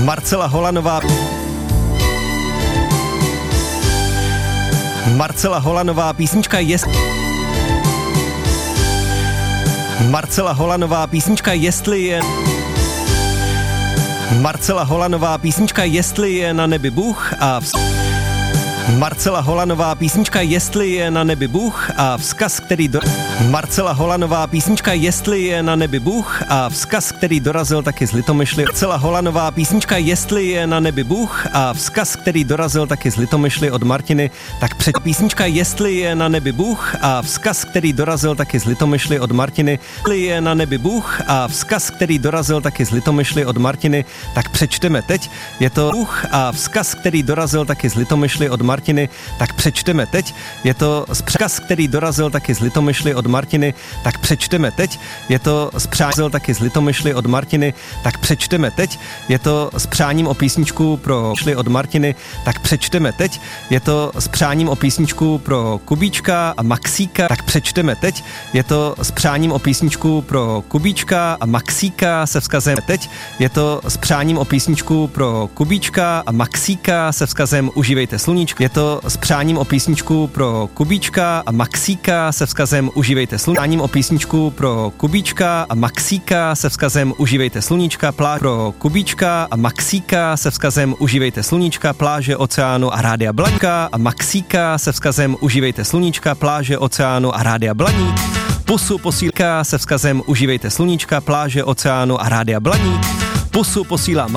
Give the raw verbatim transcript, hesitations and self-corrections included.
Marcela Holanová. Marcela Holanová písnička jest... Marcela Holanová písnička Jestli je... Marcela Holanová písnička Jestli je na nebi Bůh a... V... Marcela Holanová písnička Jestli je na nebi Bůh a vzkaz, který do... Marcela Holanová písnička Jestli je na nebi Bůh a vzkaz, který dorazil taky z Litomyšly. Marcela Holanová písnička Jestli je na nebi Bůh a vzkaz, který dorazil taky z Litomyšly od Martiny, tak před písnička Jestli je na nebi Bůh a vzkaz, který dorazil taky z Litomyšly od Martiny. Jestli je na nebi Bůh a vzkaz, který dorazil taky z Litomyšly od Martiny, tak přečteme teď. Je to Bůh a vzkaz, který dorazil taky z Litomyšly od Martiny, tak přečteme teď. Je to vzkaz, který dorazil taky z Litomyšly od Martiny, tak přečteme teď. Je to zpřázel taky z Litomyšly od Martiny, tak přečteme teď. Je to s přáním o písničku pro šli od Martiny, tak přečteme teď. Je to s přáním o písničku pro Kubíčka a Maxíka, tak přečteme teď. Je to s přáním o písničku pro Kubíčka a Maxíka se vzkazem teď. Je to s přáním o písničku pro Kubíčka a Maxíka se vzkazem Užívejte sluníčko. Je to s přáním o písničku pro Kubíčka a Maxíka se vzkazem Užívejte sluníčka. Přáním o písničku pro Kubíčka a Maxíka se vzkazem Užívejte sluníčka. Plá pro Kubíčka a Maxíka se vzkazem Užívejte sluníčka. Pláže, oceánu a Rádia Blaníka a Maxíka se vzkazem Užívejte sluníčka. Pláže, oceánu a Rádia Blaník. Pusu posílka se vzkazem Užívejte sluníčka. Pláže, oceánu a Rádia Blaník. Pusu posílá